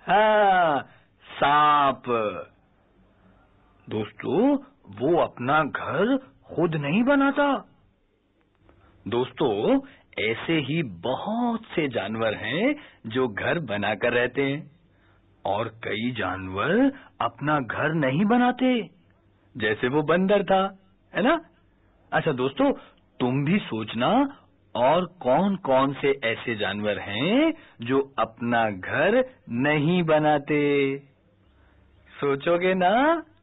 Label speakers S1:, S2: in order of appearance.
S1: हाँ, सांप। दोस्तों, वो अपना घर खुद नहीं बनाता। दोस्तों, ऐसे ही बहुत से जानवर हैं जो घर बनाकर रहते हैं, और कई जानवर अपना घर नहीं बनाते, जैसे वो बंदर था, है ना? अच्छा दोस्तों, तुम भी सोचना, और कौन कौन से ऐसे जानवर हैं जो अपना घर नहीं बनाते? सोचोगे ना?